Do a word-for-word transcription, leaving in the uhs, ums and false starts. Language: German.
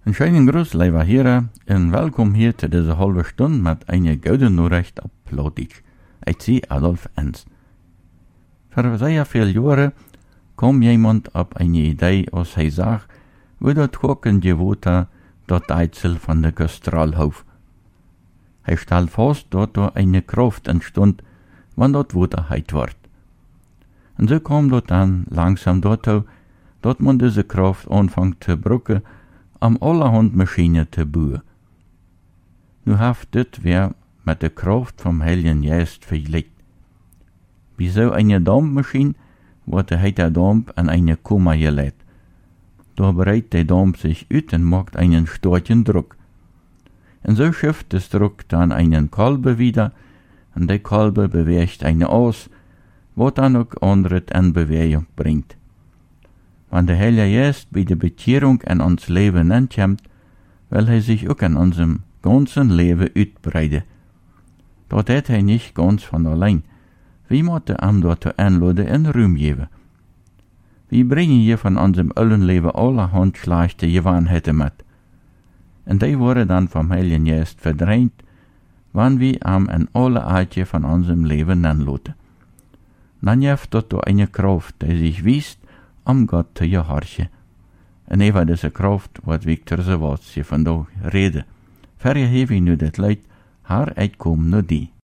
Een schönen Gruß, lieve heren, en welkom hier te deze halve Stunde met een gouden Nachricht op Plautdeutsch. Ik zie Adolf Ernst. Voor zeer veel jaren kwam iemand op een idee als hij zag hoe dat gokkende water dat Eidsel van de Kustralhof. Hij stelde vast dat er een kracht entstond, wanneer dat water heit wordt. En zo kwam dat dan langzaam daartoe, dat man deze kracht aanvangt te gebruiken om allerhand machines te bouwen. Nu heeft dit weer met de kracht vom Heiligen Geest vergelijkt. Wie zo een dampmachine wordt de hete damp in een koma geleid. Daar breidt de damp zich uit en maakt einen starken Druck. En so schifft des Druck dann einen Kolbe wieder, und die Kolbe bewegt eine aus, wat dann auch andere in Bewegung bringt. Wenn der Heilige Geist bei der Bekehrung in ons Leben entkommt, will er sich auch in unserem ganzen Leben uitbreiden. Dat hat er nicht ganz von allein. Wie moeten hem dazu einladen en Ruhm geben? Wie bringen hier von unserem allen Leben allerhand schlechte Gewohnheiten mit? En die worden dann vom Heiligen Geist verdrängt, wann wir ihm in alle Arten von unserem Leben einladen. Dann heeft dort eine Kraft, die sich wiest, om Gott te gehorchen. En over deze kracht wat Victor Zawadzki vandaag reden. Vergeef nu dit leid, haar uitkomen naar die.